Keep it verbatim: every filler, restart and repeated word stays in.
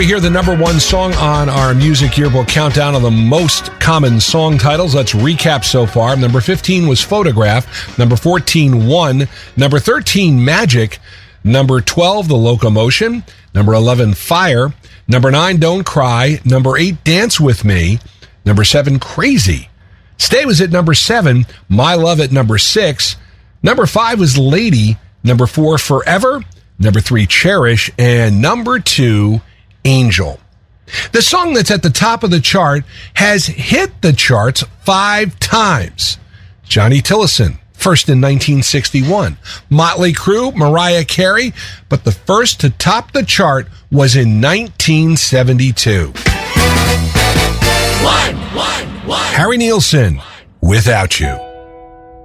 We hear the number one song on our Music Yearbook countdown of the most common song titles. Let's recap so far. Number fifteen was Photograph. Number fourteen, One. Number thirteen, Magic. Number twelve, The Locomotion. Number eleven, Fire. Number nine, Don't Cry. Number eight, Dance With Me. Number seven, Crazy. Stay was at number seven. My Love at number six. Number five was Lady. Number four, Forever. Number three, Cherish. And number two, Angel. The song that's at the top of the chart has hit the charts five times. Johnny Tillotson, first in nineteen sixty-one. Motley Crue, Mariah Carey, but the first to top the chart was in nineteen seventy-two. One, one, one. Harry Nilsson, Without You.